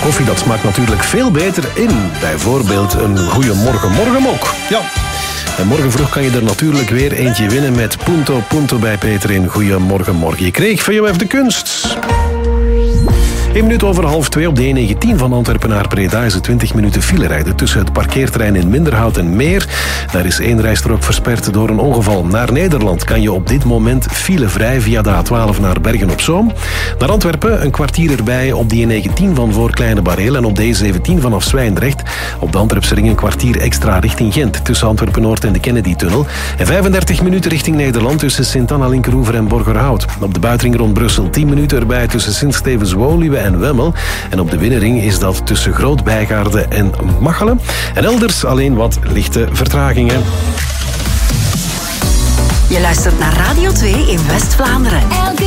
koffie, dat smaakt natuurlijk veel beter in bijvoorbeeld een Goeiemorgen Morgenmok. Ja. En morgen vroeg kan je er natuurlijk weer eentje winnen met Punto Punto bij Peter in Goeiemorgen Morgen. Je kreeg van VOF de kunst. 1 minuut over 1:30 op de E19 van Antwerpen naar Breda is het 20 minuten file rijden tussen het parkeerterrein in Minderhout en Meer. Daar is 1 rijstrook versperd door een ongeval. Naar Nederland kan je op dit moment filevrij via de A12 naar Bergen-op-Zoom. Naar Antwerpen een kwartier erbij op de E19 van voor Kleine Bareel en op de E17 vanaf Zwijndrecht. Op de Antwerpse ring een kwartier extra richting Gent tussen Antwerpen-Noord en de Kennedy-tunnel. En 35 minuten richting Nederland tussen Sint-Anna-Linkeroever en Borgerhout. Op de buitenring rond Brussel 10 minuten erbij tussen Sint-Stevens-Woluwe en Wemmel. En op de binnenring is dat tussen Groot-Bijgaarde en Machelen. En elders alleen wat lichte vertragingen. Je luistert naar Radio 2 in West-Vlaanderen.